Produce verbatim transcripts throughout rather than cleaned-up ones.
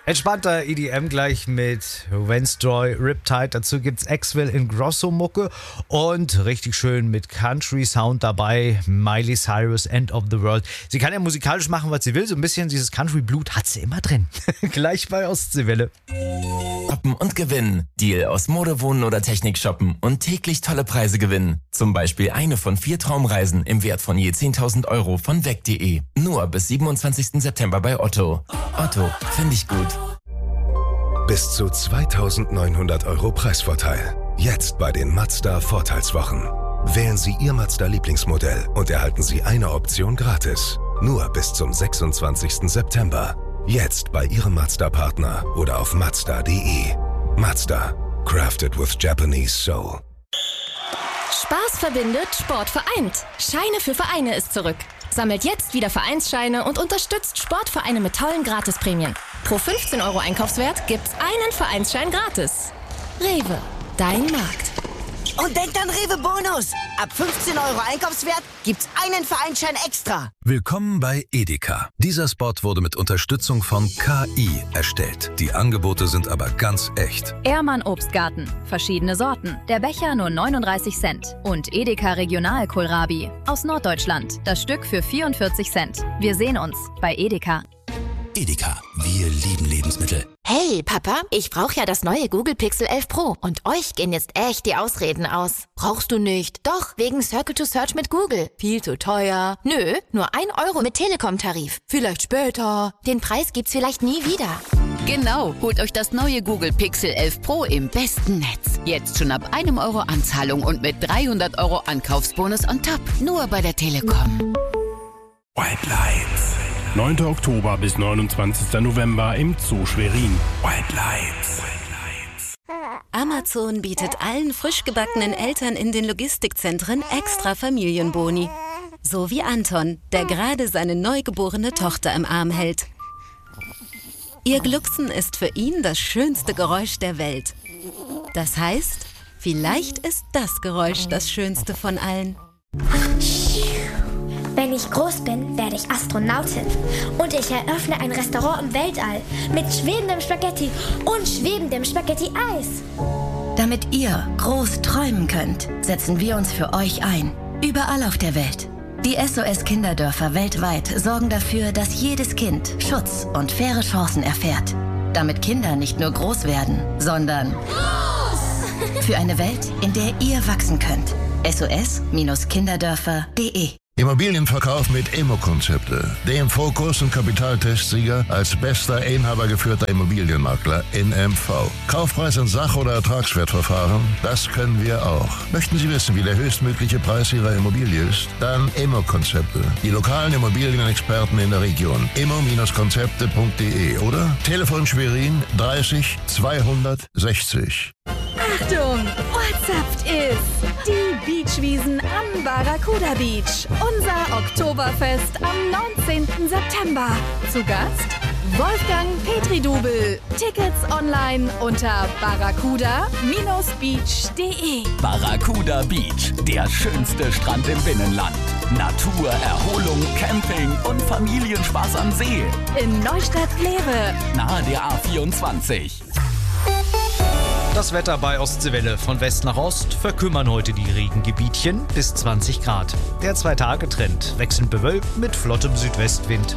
Entspannter E D M gleich mit Wednesday, Riptide. Dazu gibt's Axwell in Grosso-Mucke und richtig schön mit Country-Sound dabei. Miley Cyrus, End of the World. Sie kann ja musikalisch machen, was sie will. So ein bisschen dieses Country-Blut hat sie immer drin. Gleich bei Ostseewelle. Shoppen und gewinnen. Deal aus Mode, Wohnen oder Technik shoppen und täglich tolle Preise gewinnen. Zum Beispiel eine von vier Traumreisen im Wert von je zehntausend Euro von weg punkt de. Nur bis siebenundzwanzigsten September bei Otto. Otto, finde ich gut. Bis zu zweitausendneunhundert Euro Preisvorteil. Jetzt bei den Mazda Vorteilswochen. Wählen Sie Ihr Mazda-Lieblingsmodell und erhalten Sie eine Option gratis. Nur bis zum sechsundzwanzigsten September. Jetzt bei Ihrem Mazda-Partner oder auf mazda punkt de. Mazda. Crafted with Japanese Soul. Spaß verbindet, Sport vereint. Scheine für Vereine ist zurück. Sammelt jetzt wieder Vereinsscheine und unterstützt Sportvereine mit tollen Gratisprämien. Pro fünfzehn Euro Einkaufswert gibt's einen Vereinsschein gratis. Rewe, dein Markt. Und denkt an Rewe Bonus. Ab fünfzehn Euro Einkaufswert gibt's einen Vereinsschein extra. Willkommen bei Edeka. Dieser Spot wurde mit Unterstützung von K I erstellt. Die Angebote sind aber ganz echt. Ehrmann Obstgarten. Verschiedene Sorten. Der Becher nur neununddreißig Cent. Und Edeka Regional Kohlrabi. Aus Norddeutschland. Das Stück für vierundvierzig Cent. Wir sehen uns bei Edeka. Edeka, wir lieben Lebensmittel. Hey, Papa, ich brauche ja das neue Google Pixel elf Pro. Und euch gehen jetzt echt die Ausreden aus. Brauchst du nicht? Doch, wegen Circle to Search mit Google. Viel zu teuer. Nö, nur ein Euro mit Telekom-Tarif. Vielleicht später. Den Preis gibt's vielleicht nie wieder. Genau, holt euch das neue Google Pixel elf Pro im besten Netz. Jetzt schon ab einem Euro Anzahlung und mit dreihundert Euro Ankaufsbonus on top. Nur bei der Telekom. White Lights. neunten Oktober bis neunundzwanzigsten November im Zoo Schwerin. White Lights. Amazon bietet allen frisch gebackenen Eltern in den Logistikzentren extra Familienboni. So wie Anton, der gerade seine neugeborene Tochter im Arm hält. Ihr Glucksen ist für ihn das schönste Geräusch der Welt. Das heißt, vielleicht ist das Geräusch das schönste von allen. Wenn ich groß bin, werde ich Astronautin. Und ich eröffne ein Restaurant im Weltall mit schwebendem Spaghetti und schwebendem Spaghetti-Eis. Damit ihr groß träumen könnt, setzen wir uns für euch ein. Überall auf der Welt. Die S O S-Kinderdörfer weltweit sorgen dafür, dass jedes Kind Schutz und faire Chancen erfährt. Damit Kinder nicht nur groß werden, sondern groß! Für eine Welt, in der ihr wachsen könnt. S O S Kinderdörfer punkt de. Immobilienverkauf mit Immo-Konzepte, dem Fokus- und Kapitaltestsieger als bester inhabergeführter Immobilienmakler in M V. Kaufpreis in Sach- oder Ertragswertverfahren, das können wir auch. Möchten Sie wissen, wie der höchstmögliche Preis Ihrer Immobilie ist? Dann Immo-Konzepte, die lokalen Immobilienexperten in der Region. immo Konzepte punkt de oder Telefon Schwerin dreißig zweihundertsechzig. Achtung, WhatsApp ist die Beachwiesen am Barracuda Beach. Unser Oktoberfest am neunzehnten September. Zu Gast Wolfgang Petri-Dubel. Tickets online unter barracuda beach punkt de. Barracuda Beach, der schönste Strand im Binnenland. Natur, Erholung, Camping und Familienspaß am See. In Neustadt-Glewe. Nahe der A vierundzwanzig. Das Wetter bei Ostseewelle. Von West nach Ost verkümmern heute die Regengebietchen bis zwanzig Grad. Der Zwei-Tage-Trend wechselnd bewölkt mit flottem Südwestwind.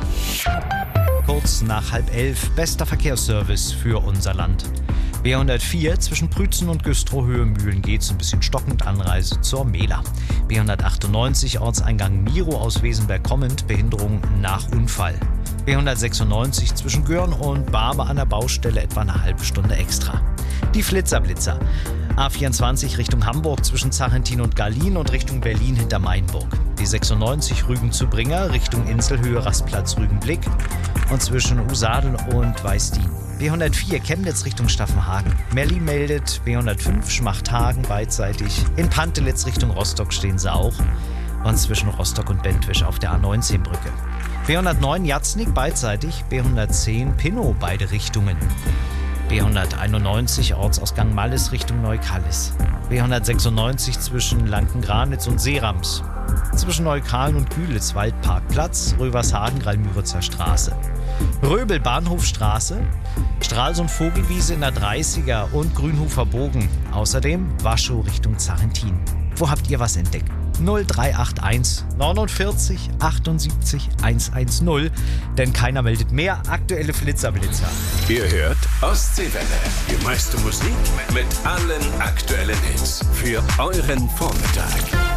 Kurz nach halb elf bester Verkehrsservice für unser Land. B hundertvier zwischen Prützen und Güstrow Höhe Mühlen geht's ein bisschen stockend, Anreise zur Mehler. B hundertachtundneunzig Ortseingang Miro aus Wesenberg kommend, Behinderung nach Unfall. B hundertsechsundneunzig zwischen Görn und Barbe an der Baustelle etwa eine halbe Stunde extra. Die Flitzerblitzer. A vierundzwanzig Richtung Hamburg zwischen Zachentin und Garlin und Richtung Berlin hinter Mainburg. B sechsundneunzig Rügen zu Bringer Richtung Inselhöhe Rastplatz Rügenblick und zwischen Usadel und Weißdien. B hundertvier Chemnitz Richtung Staffenhagen. Merlin meldet B hundertfünf Schmachthagen beidseitig. In Pantelitz Richtung Rostock stehen sie auch. Und zwischen Rostock und Bentwisch auf der A neunzehn Brücke. B hundertneun Jatznik beidseitig. B hundertzehn Pinnow beide Richtungen. B hunderteinundneunzig Ortsausgang Mallis Richtung Neukallis. B hundertsechsundneunzig zwischen Lankengranitz und Seerams. Zwischen Neukalen und Gühlitz Waldparkplatz, Rövershagen, Greilmüritzer Straße. Röbel Bahnhofstraße, Stralsund Vogelwiese in der dreißiger und Grünhofer Bogen. Außerdem Waschow Richtung Zarentin. Wo habt ihr was entdeckt? null drei acht eins neunundvierzig achtundsiebzig hundertzehn, denn keiner meldet mehr. Aktuelle Flitzerblitzer. Ihr hört Ostseewelle, die meiste Musik mit allen aktuellen Hits für euren Vormittag.